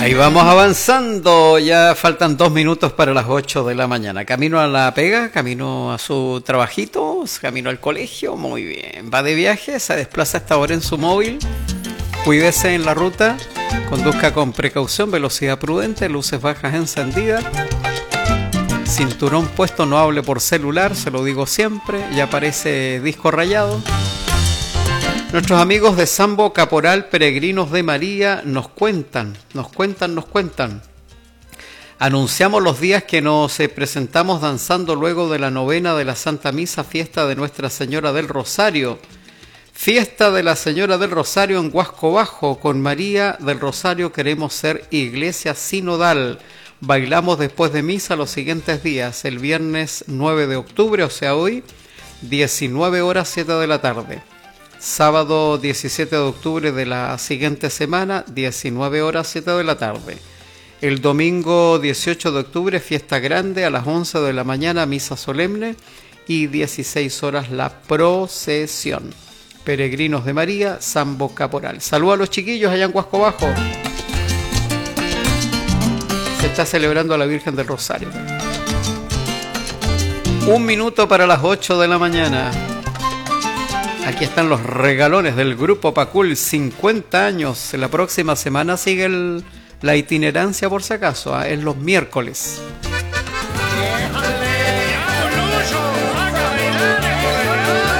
Ahí vamos avanzando, ya faltan 2 minutos para las 8 de la mañana. Camino a la pega, camino a su trabajito, camino al colegio, muy bien. Va de viaje, se desplaza hasta ahora en su móvil. Cuídese en la ruta, conduzca con precaución, velocidad prudente, luces bajas encendidas. Cinturón puesto, no hable por celular, se lo digo siempre, ya aparece disco rayado. Nuestros amigos de Sambo Caporal, Peregrinos de María, nos cuentan. Anunciamos los días que nos presentamos danzando luego de la novena de la Santa Misa, fiesta de Nuestra Señora del Rosario. Fiesta de la Señora del Rosario en Huasco Bajo. Con María del Rosario queremos ser iglesia sinodal. Bailamos después de misa los siguientes días. El viernes 9 de octubre, o sea hoy, 19 horas 7 de la tarde. Sábado 17 de octubre de la siguiente semana, 19 horas 7 de la tarde. El domingo 18 de octubre, fiesta grande, a las 11 de la mañana, misa solemne, y 16 horas la procesión. Peregrinos de María, Sambo Caporal. Saludos a los chiquillos allá en Huasco Bajo. Se está celebrando a la Virgen del Rosario. 1 minuto para las 8 de la mañana. Aquí están los regalones del Grupo Pacul, 50 años. La próxima semana sigue la itinerancia, por si acaso, es los miércoles.